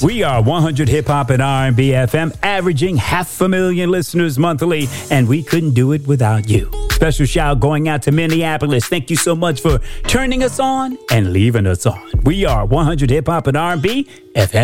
We are 100 Hip Hop and R&B FM, averaging 500,000 listeners monthly, and we couldn't do it without you. Special shout going out to Minneapolis. Thank you so much for turning us on and leaving us on. We are 100 Hip Hop and R&B FM.